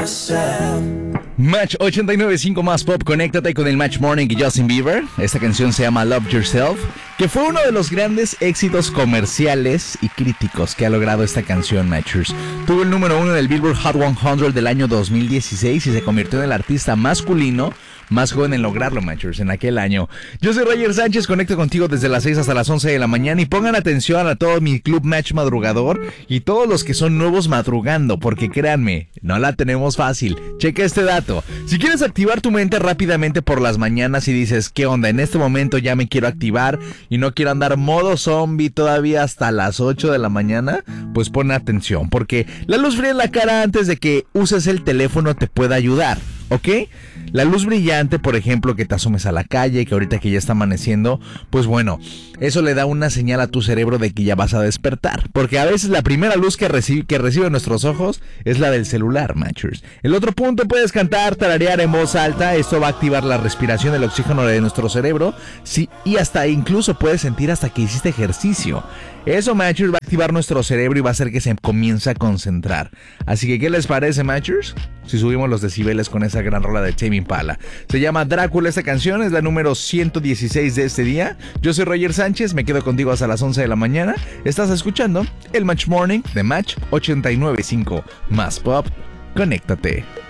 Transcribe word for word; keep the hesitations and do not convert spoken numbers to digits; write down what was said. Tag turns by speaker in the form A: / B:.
A: Match ochenta y nueve punto cinco más pop, conéctate con el Match Morning y Justin Bieber. Esta canción se llama Love Yourself, que fue uno de los grandes éxitos comerciales y críticos que ha logrado esta canción, Matchers. Tuvo el número uno del Billboard Hot cien del año dos mil dieciséis y se convirtió en el artista masculino más joven en lograrlo, Matchers, en aquel año. Yo soy Roger Sánchez, conecto contigo desde las seis hasta las once de la mañana y pongan atención a todo mi club Match madrugador y todos los que son nuevos madrugando, porque créanme, no la tenemos fácil. Checa este dato. Si quieres activar tu mente rápidamente por las mañanas y dices, ¿qué onda? En este momento ya me quiero activar y no quiero andar modo zombie todavía hasta las ocho de la mañana, pues pon atención, porque la luz fría en la cara antes de que uses el teléfono te puede ayudar, ¿ok? La luz brillante, por ejemplo, que te asomes a la calle, que ahorita que ya está amaneciendo, pues bueno, eso le da una señal a tu cerebro de que ya vas a despertar. Porque a veces la primera luz que recibe, que recibe nuestros ojos es la del celular, Matchers. El otro punto, puedes cantar, tararear en voz alta. Esto va a activar la respiración, el oxígeno de nuestro cerebro. Sí, y hasta incluso puedes sentir hasta que hiciste ejercicio. Eso, Matchers, va a activar nuestro cerebro y va a hacer que se comience a concentrar. Así que, ¿qué les parece, Matchers? Si subimos los decibeles con esa gran rola de Tame Impala. Se llama Drácula esta canción, es la número ciento dieciséis de este día. Yo soy Roger Sánchez, me quedo contigo hasta las once de la mañana. Estás escuchando el Match Morning de Match ochenta y nueve punto cinco. Más pop, conéctate.